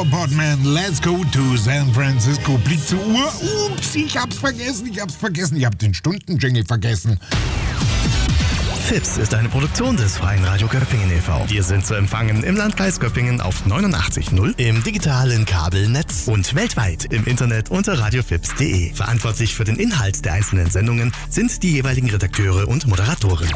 Flower Pot Man, let's go to San Francisco. Blick zur Uhr. Ups, ich hab's vergessen. Ich hab den Stundenjingle vergessen. FIPS ist eine Produktion des Freien Radio Göppingen e.V. Wir sind zu empfangen im Landkreis Göppingen auf 89.0, im digitalen Kabelnetz und weltweit im Internet unter radiofips.de. Verantwortlich für den Inhalt der einzelnen Sendungen sind die jeweiligen Redakteure und Moderatoren.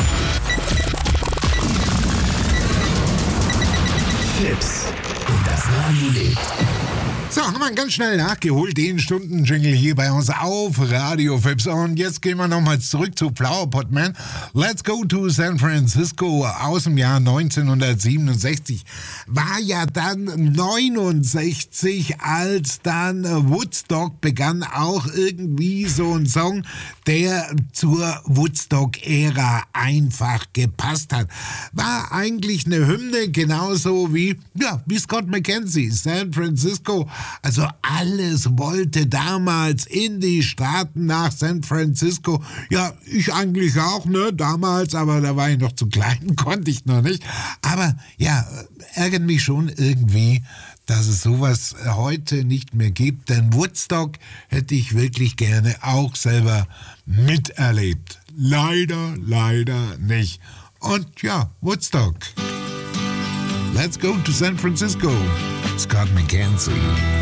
FIPS. Und das Radio lebt. So, haben wir ganz schnell nachgeholt, den Stundenjingle hier bei uns auf Radio Fips. Und jetzt gehen wir nochmal zurück zu Flower Pot Man. Let's go to San Francisco aus dem Jahr 1967. War ja dann 69, als dann Woodstock begann, auch irgendwie so ein Song, der zur Woodstock-Ära einfach gepasst hat. War eigentlich eine Hymne, genauso wie Scott McKenzie, San Francisco. Also alles wollte damals in die Staaten nach San Francisco. Ja, ich eigentlich auch, damals, aber da war ich noch zu klein, konnte ich noch nicht. Aber ja, ärgert mich schon irgendwie, dass es sowas heute nicht mehr gibt, denn Woodstock hätte ich wirklich gerne auch selber miterlebt. Leider nicht. Und ja, Woodstock. Let's go to San Francisco. Scott McKenzie.